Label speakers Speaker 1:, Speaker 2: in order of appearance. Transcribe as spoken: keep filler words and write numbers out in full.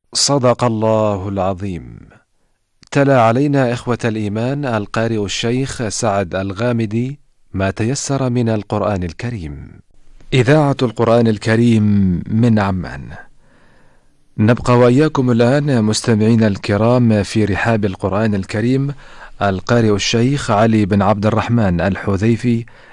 Speaker 1: صدق الله العظيم. تلا علينا إخوة الإيمان القارئ الشيخ سعد الغامدي ما تيسر من القرآن الكريم. إذاعة القرآن الكريم من عمان. نبقى وإياكم الآن مستمعين الكرام في رحاب القرآن الكريم. القارئ الشيخ علي بن عبد الرحمن الحذيفي